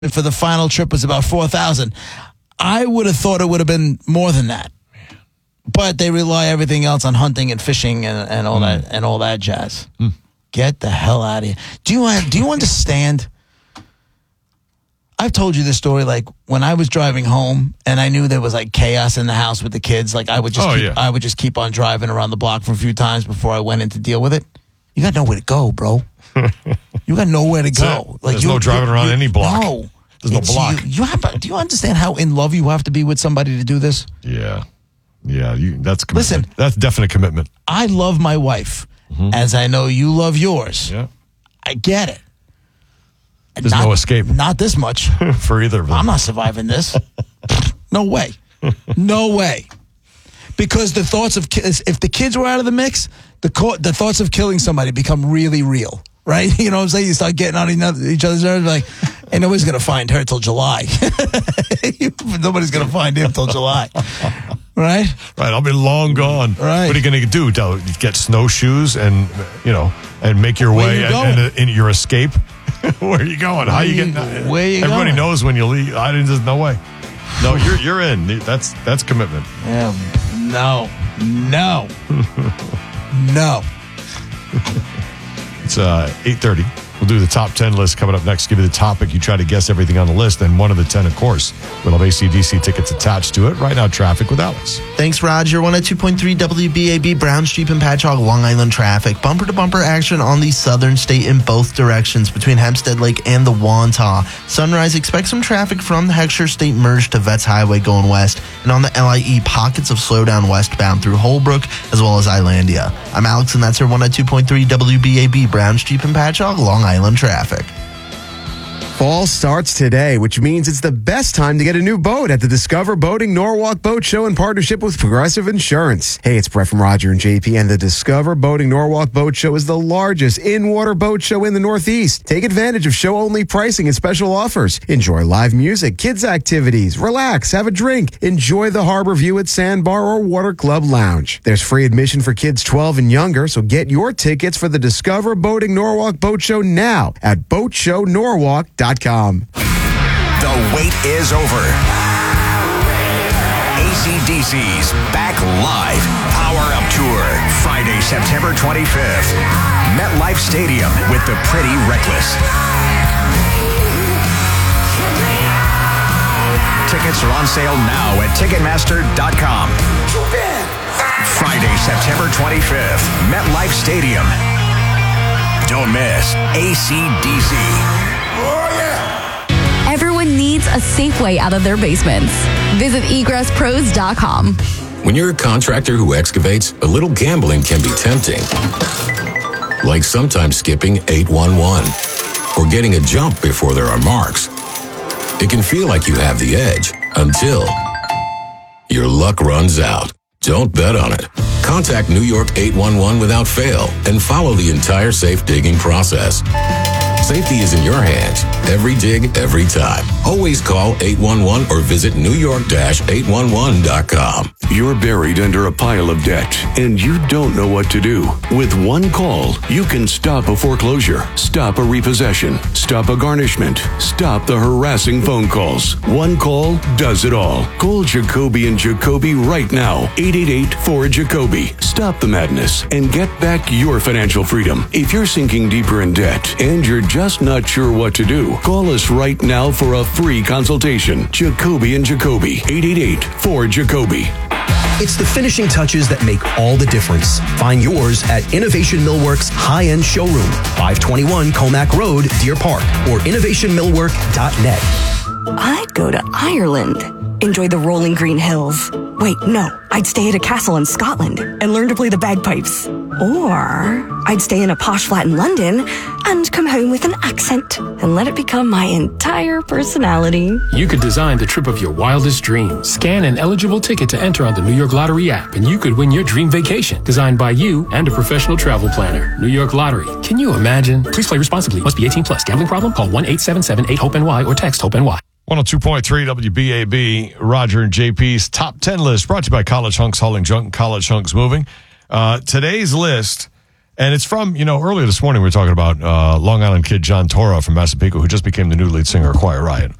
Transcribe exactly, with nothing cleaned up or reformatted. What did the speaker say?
for the final trip was about four thousand. I would have thought it would have been more than that. But they rely everything else on hunting and fishing and, and all mm. that and all that jazz. Mm. Get the hell out of here. Do you do you understand? I've told you this story, like when I was driving home and I knew there was like chaos in the house with the kids, like I would just oh, keep, yeah. I would just keep on driving around the block for a few times before I went in to deal with it. You got nowhere to go, bro. You got nowhere to go. Like There's you, no driving you, around you, any block. No. There's no it's, block. You, you have, do you understand how in love you have to be with somebody to do this? Yeah. Yeah, you, that's commitment. Listen, that's definite commitment. I love my wife, mm-hmm. as I know you love yours. Yeah. I get it. There's not, no escape. Not this much. For either of them. I'm not surviving this. No way. No way. Because the thoughts of, if the kids were out of the mix, the the thoughts of killing somebody become really real. Right? You know what I'm saying? You start getting on each other's nerves, like, ain't nobody's going to find her till July. Nobody's going to find him till July. Right? Right. I'll be long gone. Right. What are you going to do? Get snowshoes and, you know, and make your Where way you and, and, and your escape? Where are you going? How Where you you, getting? Where you Everybody going? knows when you leave. I didn't. There's no way. No, you're you're in. That's that's commitment. Yeah. No. No. No. It's uh, eight thirty. We'll do the top ten list coming up next. Give you the topic. You try to guess everything on the list. And one of the ten, of course, will have A C D C tickets attached to it. Right now, traffic with Alex. Thanks, Roger. one oh two point three W B A B, Brown Street and Patchogue, Long Island traffic. Bumper-to-bumper action on the southern state in both directions between Hempstead Lake and the Wantagh. Sunrise, expect some traffic from the Heckscher State merge to Vets Highway going west. And on the L I E, pockets of slowdown westbound through Holbrook as well as Islandia. I'm Alex, and that's your one oh two point three W B A B, Brown Street and Patchogue, Long Island traffic. Fall starts today, which means it's the best time to get a new boat at the Discover Boating Norwalk Boat Show in partnership with Progressive Insurance. Hey, it's Brett from Roger and J P, and the Discover Boating Norwalk Boat Show is the largest in-water boat show in the Northeast. Take advantage of show-only pricing and special offers. Enjoy live music, kids' activities, relax, have a drink, enjoy the harbor view at Sandbar or Water Club Lounge. There's free admission for kids twelve and younger, so get your tickets for the Discover Boating Norwalk Boat Show now at boat show norwalk dot com. The wait is over. A C D C's Back Live Power Up Tour, Friday, September twenty-fifth. MetLife Stadium with the Pretty Reckless. Tickets are on sale now at Ticketmaster dot com. Friday, September twenty-fifth, MetLife Stadium. Don't miss A C D C. Everyone needs a safe way out of their basements. Visit egress pros dot com. When you're a contractor who excavates, a little gambling can be tempting. Like sometimes skipping eight one one or getting a jump before there are marks. It can feel like you have the edge until your luck runs out. Don't bet on it. Contact New York eight one one without fail and follow the entire safe digging process. Safety is in your hands. Every dig, every time. Always call eight one one or visit new york dash eight one one dot com. You're buried under a pile of debt and you don't know what to do. With one call, you can stop a foreclosure, stop a repossession, stop a garnishment, stop the harassing phone calls. One call does it all. Call Jacoby and Jacoby right now. eight eight eight four Jacoby. Stop the madness and get back your financial freedom. If you're sinking deeper in debt and you're just not sure what to do, call us right now for a free consultation. Jacoby and Jacoby. eight eight eight four Jacoby. It's the finishing touches that make all the difference. Find yours at Innovation Millwork's high-end showroom, five twenty-one Comac Road, Deer Park, or innovation millwork dot net. I'd go to Ireland. Enjoy the rolling green hills. Wait, no. I'd stay at a castle in Scotland and learn to play the bagpipes. Or I'd stay in a posh flat in London and come home with an accent and let it become my entire personality. You could design the trip of your wildest dreams. Scan an eligible ticket to enter on the New York Lottery app, and you could win your dream vacation, designed by you and a professional travel planner. New York Lottery. Can you imagine? Please play responsibly. Must be eighteen plus. Gambling problem? Call one eight seven seven eight hope N Y or text HOPE-N Y. one oh two point three W B A B, Roger and J P's Top ten List, brought to you by College Hunks Hauling Junk, College Hunks Moving. Uh, today's list, And it's from, you know, earlier this morning we were talking about uh, Long Island kid John Toro from Massapequa, who just became the new lead singer of Quiet Riot.